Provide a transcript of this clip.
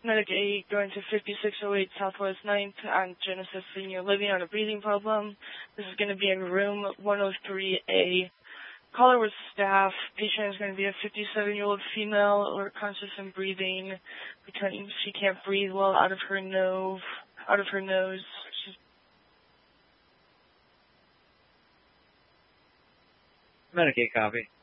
Medic 8 going to 5608 Southwest 9th on Genesis Senior Living on a breathing problem. This is going to be in room 103A. Caller with staff. Patient is going to be a 57-year-old female, alert, conscious and breathing. She can't breathe well out of her nose. Medic 8, copy.